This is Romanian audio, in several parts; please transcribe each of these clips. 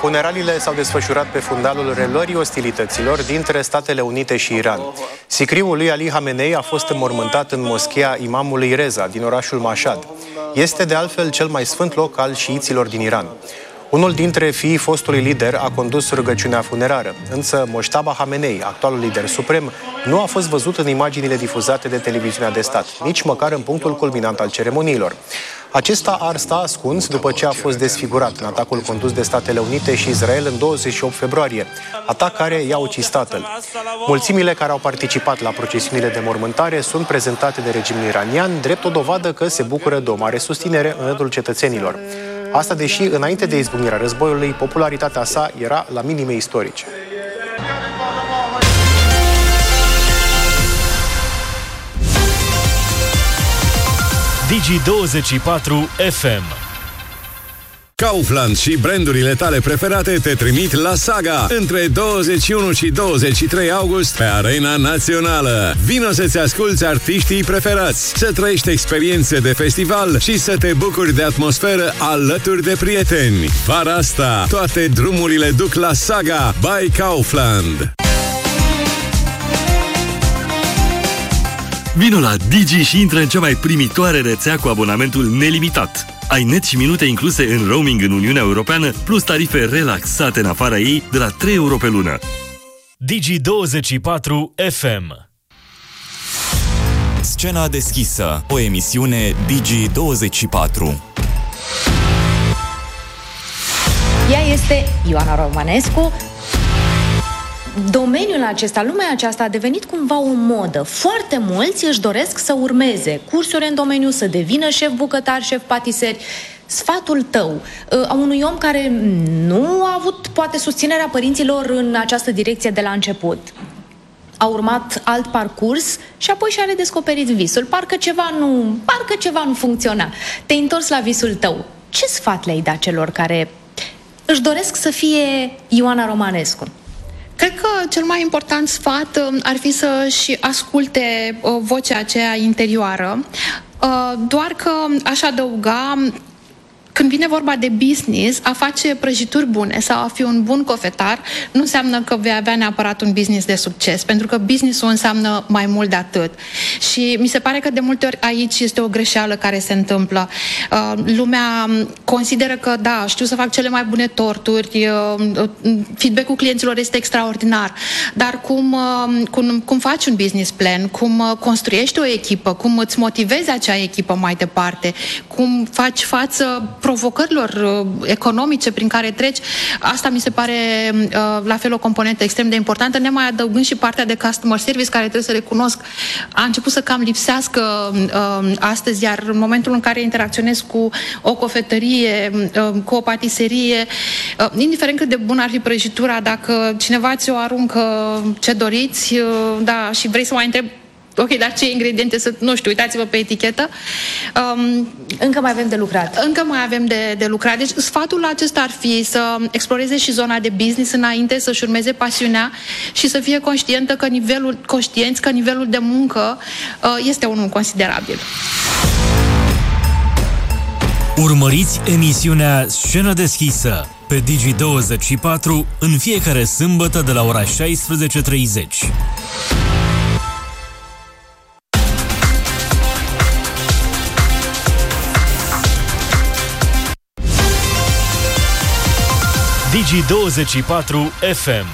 Funeraliile s-au desfășurat pe fundalul reluării ostilităților dintre Statele Unite și Iran. Sicriul lui Ali Khamenei a fost înmormântat în moschea imamului Reza din orașul Mashhad. Este de altfel cel mai sfânt loc al șiiților din Iran. Unul dintre fiii fostului lider a condus rugăciunea funerară, însă Mojtaba Khamenei, actualul lider suprem, nu a fost văzut în imaginile difuzate de televiziunea de stat, nici măcar în punctul culminant al ceremoniilor. Acesta ar sta ascuns după ce a fost desfigurat în atacul condus de Statele Unite și Israel în 28 februarie, atac care i-a ucis tatăl. Mulțimile care au participat la procesiunile de mormântare sunt prezentate de regimul iranian, drept o dovadă că se bucură de o mare susținere în rândul cetățenilor. Asta deși, înainte de izbucnirea războiului, popularitatea sa era la minime istorice. Digi24 FM. Kaufland și brandurile tale preferate te trimit la Saga între 21 și 23 august pe Arena Națională. Vino să-ți asculți artiștii preferați, să trăiești experiențe de festival și să te bucuri de atmosferă alături de prieteni. Vara asta, toate drumurile duc la Saga by Kaufland. Vino la Digi și intră în cea mai primitoare rețea cu abonamentul nelimitat. Ai net și minute incluse în roaming în Uniunea Europeană, plus tarife relaxate în afara ei de la 3 euro pe lună. Digi24 FM. Scena deschisă, o emisiune Digi24. Ea este Ioana Romanescu. Domeniul acesta, lumea aceasta a devenit cumva o modă. Foarte mulți își doresc să urmeze cursuri în domeniu, să devină șef bucătar, șef patiseri. Sfatul tău, a unui om care nu a avut poate susținerea părinților în această direcție de la început, a urmat alt parcurs și apoi și-a redescoperit visul. Parcă ceva nu funcționa. Te-ai întors la visul tău. Ce sfat le-ai dat celor care își doresc să fie Ioana Romanescu? Cred că cel mai important sfat ar fi să-și asculte vocea aceea interioară, doar că aș adăuga, când vine vorba de business, a face prăjituri bune sau a fi un bun cofetar nu înseamnă că vei avea neapărat un business de succes, pentru că business-ul înseamnă mai mult de atât. Și mi se pare că de multe ori aici este o greșeală care se întâmplă. Lumea consideră că, da, știu să fac cele mai bune torturi, feedback-ul clienților este extraordinar, dar cum faci un business plan, cum construiești o echipă, cum îți motivezi acea echipă mai departe, cum faci față provocărilor economice prin care treci, asta mi se pare la fel o componentă extrem de importantă, nemai adăugând și partea de customer service, care trebuie să recunosc a început să cam lipsească astăzi, iar în momentul în care interacționez cu o cofetărie, cu o patiserie, indiferent cât de bună ar fi prăjitura, dacă cineva ți-o aruncă ce doriți, da, și vrei să mai întrebi, ok, dar ce ingrediente sunt? Nu știu, uitați-vă pe etichetă. Încă mai avem de lucrat. Încă mai avem de lucrat. Deci sfatul acesta ar fi să exploreze și zona de business înainte, să-și urmeze pasiunea și să fie conștienți că nivelul de muncă este unul considerabil. Urmăriți emisiunea Scenă deschisă pe Digi24 în fiecare sâmbătă de la ora 16:30. Digi24 FM.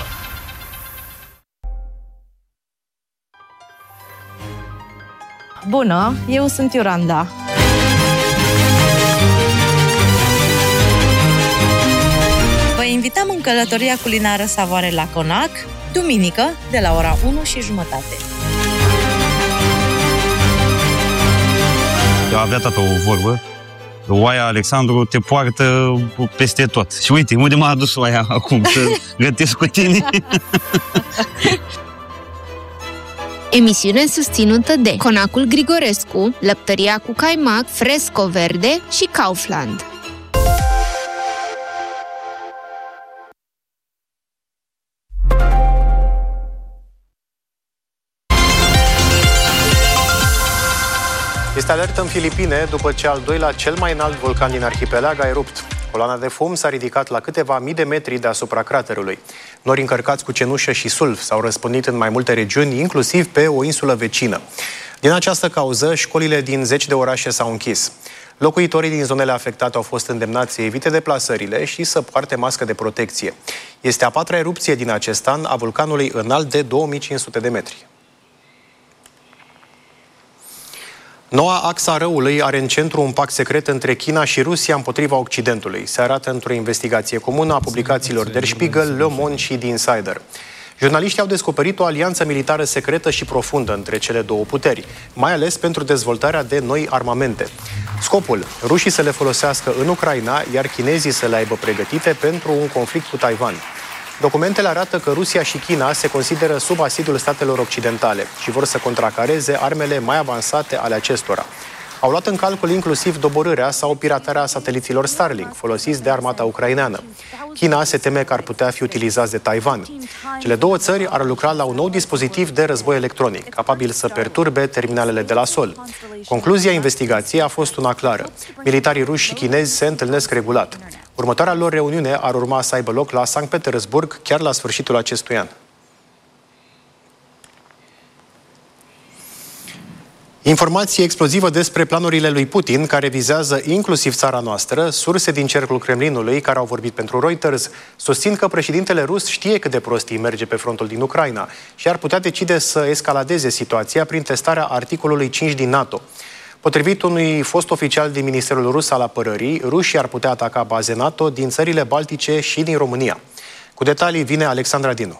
Bună, eu sunt Iolanda. Vă invităm în călătoria culinară Savoare la Conac, duminică, de la ora 1:30. Eu avea tată o vorbă: oaia Alexandru te poartă peste tot. Și uite, unde m-a adus oaia acum să gătesc cu tine? Emisiune susținută de Conacul Grigorescu, Lăptăria cu Caimac, Fresco Verde și Kaufland. Este alertă în Filipine după ce al doilea cel mai înalt vulcan din arhipelag a erupt. Coloana de fum s-a ridicat la câteva mii de metri deasupra craterului. Nori încărcați cu cenușă și sulf s-au răspândit în mai multe regiuni, inclusiv pe o insulă vecină. Din această cauză, școlile din 10 de orașe s-au închis. Locuitorii din zonele afectate au fost îndemnați să evite deplasările și să poarte mască de protecție. Este a patra erupție din acest an a vulcanului înalt de 2500 de metri. Noua axa răului are în centru un pact secret între China și Rusia împotriva Occidentului. Se arată într-o investigație comună a publicațiilor Der Spiegel, Le Monde și The Insider. Jurnaliștii au descoperit o alianță militară secretă și profundă între cele două puteri, mai ales pentru dezvoltarea de noi armamente. Scopul, rușii să le folosească în Ucraina, iar chinezii să le aibă pregătite pentru un conflict cu Taiwan. Documentele arată că Rusia și China se consideră sub asediul statelor occidentale și vor să contracareze armele mai avansate ale acestora. Au luat în calcul inclusiv doborârea sau piratarea sateliților Starlink, folosiți de armata ucraineană. China se teme că ar putea fi utilizați de Taiwan. Cele două țări ar lucra la un nou dispozitiv de război electronic, capabil să perturbe terminalele de la sol. Concluzia investigației a fost una clară. Militarii ruși și chinezi se întâlnesc regulat. Următoarea lor reuniune ar urma să aibă loc la Sankt Petersburg chiar la sfârșitul acestui an. Informație explozivă despre planurile lui Putin, care vizează inclusiv țara noastră. Surse din cercul Kremlinului, care au vorbit pentru Reuters, susțin că președintele rus știe cât de prost îi merge pe frontul din Ucraina și ar putea decide să escaladeze situația prin testarea articolului 5 din NATO. Potrivit unui fost oficial din Ministerul Rus al Apărării, rușii ar putea ataca baze NATO din țările Baltice și din România. Cu detalii vine Alexandra Dinu.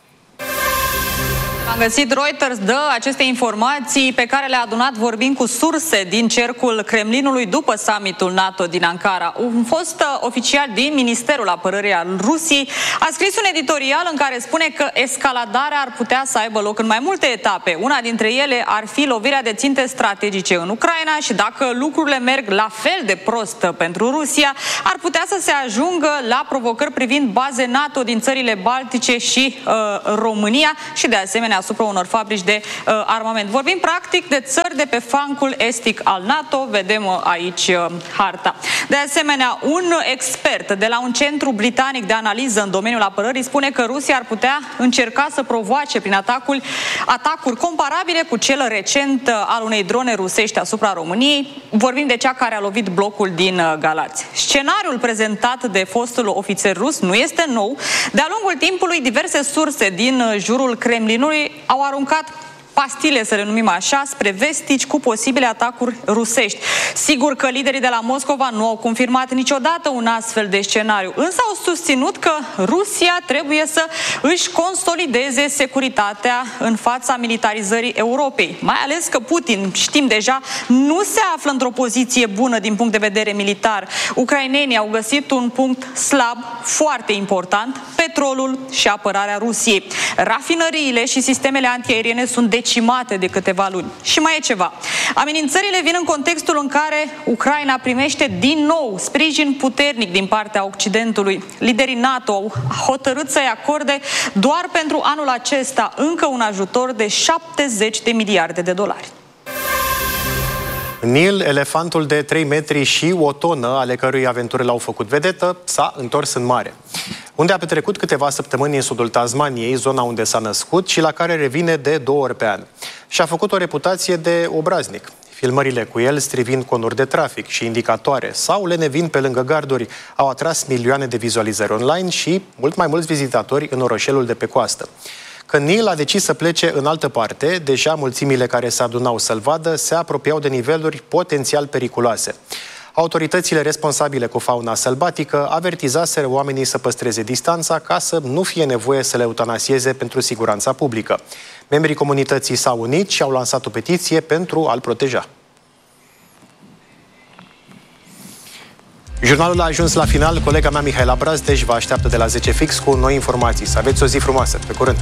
Am găsit, Reuters dă aceste informații pe care le-a adunat vorbind cu surse din cercul Kremlinului după summitul NATO din Ankara. Un fost oficial din Ministerul Apărării al Rusiei a scris un editorial în care spune că escaladarea ar putea să aibă loc în mai multe etape. Una dintre ele ar fi lovirea de ținte strategice în Ucraina și dacă lucrurile merg la fel de prost pentru Rusia, ar putea să se ajungă la provocări privind baze NATO din țările Baltice și România și de asemenea asupra unor fabrici de armament. Vorbim practic de țări de pe flancul estic al NATO, vedem aici harta. De asemenea, un expert de la un centru britanic de analiză în domeniul apărării spune că Rusia ar putea încerca să provoace prin atacuri comparabile cu cel recent al unei drone rusești asupra României. Vorbim de cea care a lovit blocul din Galați. Scenariul prezentat de fostul ofițer rus nu este nou. De-a lungul timpului, diverse surse din jurul Kremlinului au aruncat pastile, să le numim așa, spre vestici cu posibile atacuri rusești. Sigur că liderii de la Moscova nu au confirmat niciodată un astfel de scenariu, însă au susținut că Rusia trebuie să își consolideze securitatea în fața militarizării Europei. Mai ales că Putin, știm deja, nu se află într-o poziție bună din punct de vedere militar. Ucrainenii au găsit un punct slab, foarte important, petrolul și apărarea Rusiei. Rafinăriile și sistemele antiaeriene sunt decimate de câteva luni. Și mai e ceva. Amenințările vin în contextul în care Ucraina primește din nou sprijin puternic din partea Occidentului. Liderii NATO au hotărât să-i acorde doar pentru anul acesta încă un ajutor de 70 de miliarde de dolari. Neil, elefantul de 3 metri și o tonă, ale cărui aventuri l-au făcut vedetă, s-a întors în mare, unde a petrecut câteva săptămâni în sudul Tasmaniei, zona unde s-a născut și la care revine de 2 ori pe an. Și-a făcut o reputație de obraznic. Filmările cu el, strivind conuri de trafic și indicatoare sau lenevind pe lângă garduri, au atras milioane de vizualizări online și mult mai mulți vizitatori în orășelul de pe coastă. Când Neil a decis să plece în altă parte, deja mulțimile care se adunau să-l vadă se apropiau de niveluri potențial periculoase. Autoritățile responsabile cu fauna sălbatică avertizaseră oamenii să păstreze distanța ca să nu fie nevoie să le eutanasieze pentru siguranța publică. Membrii comunității s-au unit și au lansat o petiție pentru a-l proteja. Jurnalul a ajuns la final. Colega mea, Mihaela Brazdeș, vă așteaptă de la 10 fix cu noi informații. Să aveți o zi frumoasă. Pe curând!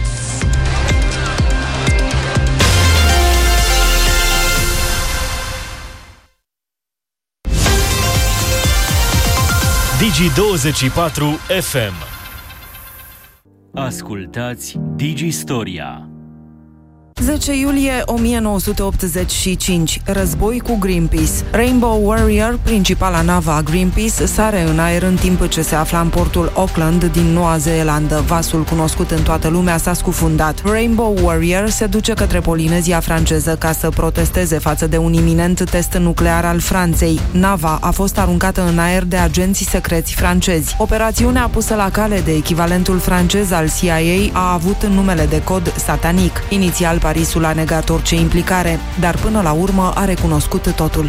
Digi24 FM. Ascultați Digi Storia. 10 iulie 1985. Război cu Greenpeace. Rainbow Warrior, principala navă a Greenpeace, sare în aer în timp ce se afla în portul Auckland din Noua Zeelandă. Vasul cunoscut în toată lumea s-a scufundat. Rainbow Warrior se duce către Polinezia franceză ca să protesteze față de un iminent test nuclear al Franței. Nava a fost aruncată în aer de agenții secreți francezi. Operațiunea pusă la cale de echivalentul francez al CIA a avut numele de cod Satanic. Inițial, Parisul a negat orice implicare, dar până la urmă a recunoscut totul.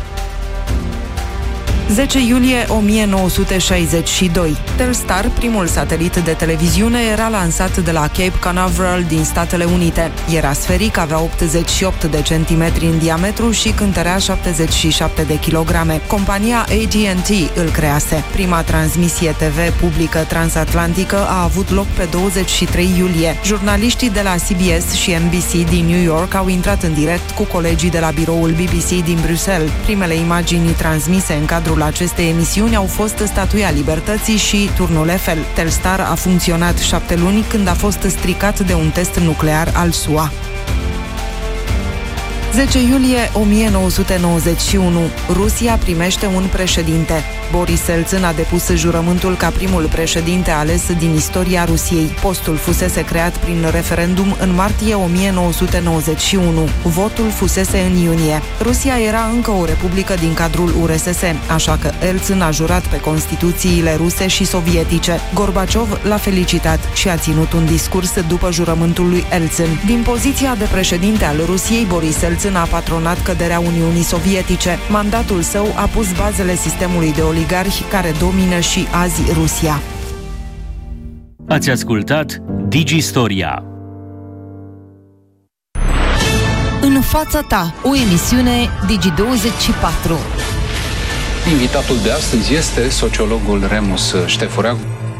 10 iulie 1962. Telstar, primul satelit de televiziune, era lansat de la Cape Canaveral din Statele Unite. Era sferic, avea 88 de centimetri în diametru și cântărea 77 de kilograme. Compania AT&T îl crease. Prima transmisie TV publică transatlantică a avut loc pe 23 iulie. Jurnaliștii de la CBS și NBC din New York au intrat în direct cu colegii de la biroul BBC din Bruxelles. Primele imagini transmise în cadrul acestei emisiuni au fost Statuia Libertății și Turnul Eiffel. Telstar a funcționat 7 luni când a fost stricat de un test nuclear al SUA. 10 iulie 1991. Rusia primește un președinte. Boris Elțin a depus jurământul ca primul președinte ales din istoria Rusiei. Postul fusese creat prin referendum în martie 1991. Votul fusese în iunie. Rusia era încă o republică din cadrul URSS, așa că Elțin a jurat pe Constituțiile ruse și sovietice. Gorbaciov l-a felicitat și a ținut un discurs după jurământul lui Elțin. Din poziția de președinte al Rusiei, Boris Elțin a patronat căderea Uniunii Sovietice. Mandatul său a pus bazele sistemului de oligarhi care domină și azi Rusia. Ați ascultat Digistoria. În fața ta, o emisiune Digi24. Invitatul de astăzi este sociologul Remus Ștefureanu.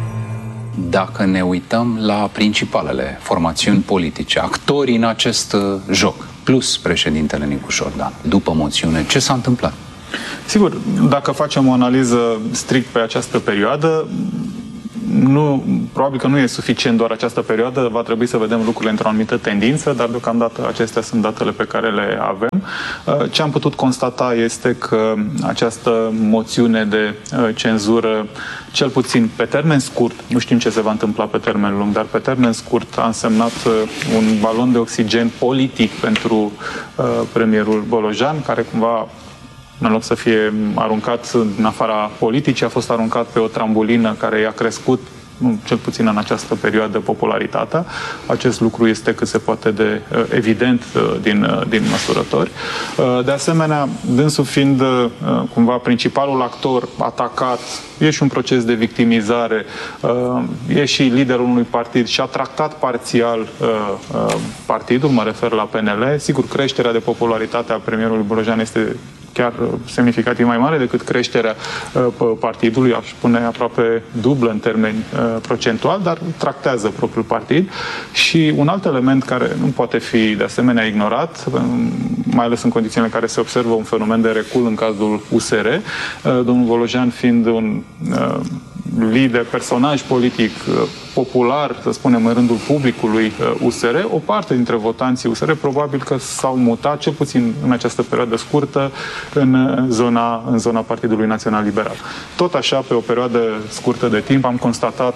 Dacă ne uităm la principalele formațiuni politice, actorii în acest joc, plus președintele Nicu Șordan, după moțiune, ce s-a întâmplat? Sigur, dacă facem o analiză strict pe această perioadă, probabil că nu e suficient doar această perioadă, va trebui să vedem lucrurile într-o anumită tendință, dar deocamdată acestea sunt datele pe care le avem. Ce am putut constata este că această moțiune de cenzură, cel puțin pe termen scurt, nu știm ce se va întâmpla pe termen lung, dar pe termen scurt a însemnat un balon de oxigen politic pentru premierul Bolojan, care cumva, în loc să fie aruncat în afara politicii, a fost aruncat pe o trambulină care i-a crescut, cel puțin în această perioadă, popularitatea. Acest lucru este cât se poate de evident din măsurători. De asemenea, dânsul fiind cumva principalul actor atacat, e și un proces de victimizare, e și liderul unui partid și a tractat parțial partidul, mă refer la PNL. Sigur, creșterea de popularitate a premierului Bolojan este chiar semnificativ mai mare decât creșterea partidului, aș spune aproape dublă în termeni procentual, dar tractează propriul partid. Și un alt element care nu poate fi de asemenea ignorat, mai ales în condițiile în care se observă un fenomen de recul în cazul USR, domnul Bolojan fiind un lider, personaj politic popular, să spunem, în rândul publicului USR, o parte dintre votanții USR probabil că s-au mutat, cel puțin în această perioadă scurtă, în zona Partidului Național Liberal. Tot așa, pe o perioadă scurtă de timp, am constatat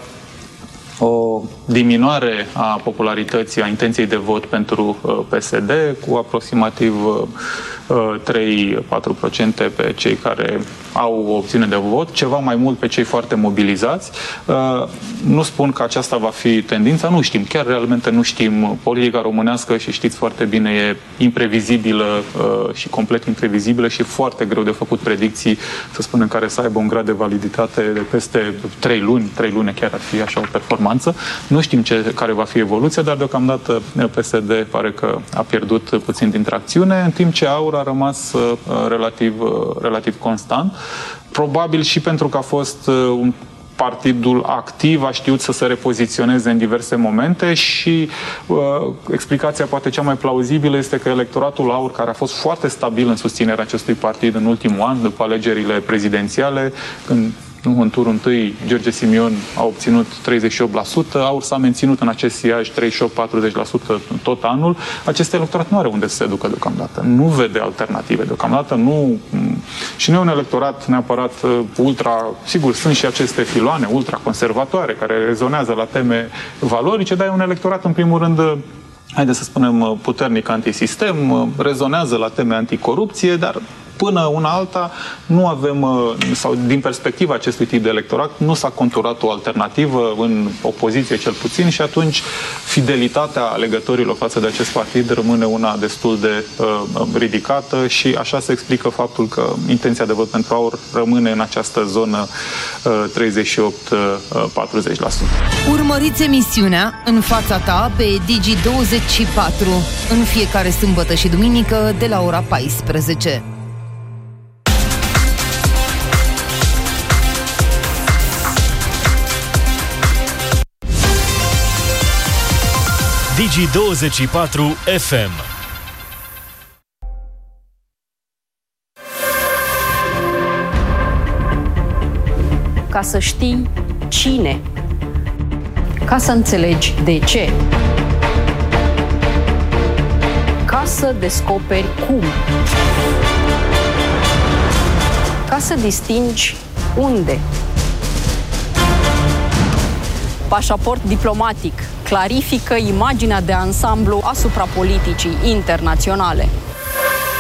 o diminuare a popularității, a intenției de vot pentru PSD, cu aproximativ 3-4% pe cei care au o opțiune de vot, ceva mai mult pe cei foarte mobilizați. Nu spun că aceasta va fi tendința, nu știm, chiar realmente nu știm. Politica românească, și știți foarte bine, e imprevizibilă și complet imprevizibilă și foarte greu de făcut predicții, să spunem, care să aibă un grad de validitate de peste 3 luni. 3 luni chiar ar fi așa o performanță. Nu știm care va fi evoluția, dar deocamdată PSD pare că a pierdut puțin din tracțiune, în timp ce AUR a rămas relativ constant. Probabil și pentru că a fost un partidul activ, a știut să se repoziționeze în diverse momente și explicația poate cea mai plauzibilă este că electoratul AUR, care a fost foarte stabil în susținerea acestui partid în ultimul an, după alegerile prezidențiale, când În turul întâi, George Simion a obținut 38%, AUR s-a menținut în acest siaj 38-40% tot anul. Acest electorat nu are unde să se ducă deocamdată. Nu vede alternative deocamdată. Și nu e un electorat neapărat ultra... Sigur, sunt și aceste filoane ultra-conservatoare care rezonează la teme valorice, dar e un electorat, în primul rând, haideți să spunem, puternic antisistem, rezonează la teme anticorupție, dar până una alta nu avem, sau din perspectiva acestui tip de electorat, nu s-a conturat o alternativă în opoziție cel puțin și atunci fidelitatea alegătorilor față de acest partid rămâne una destul de ridicată și așa se explică faptul că intenția de vot pentru AUR rămâne în această zonă 38-40%. Urmăriți emisiunea În fața ta pe Digi24 în fiecare sâmbătă și duminică de la ora 14. Digi24 FM. Ca să știi cine, ca să înțelegi de ce, ca să descoperi cum, ca să distingi unde. Pașaport diplomatic clarifică imaginea de ansamblu asupra politicii internaționale.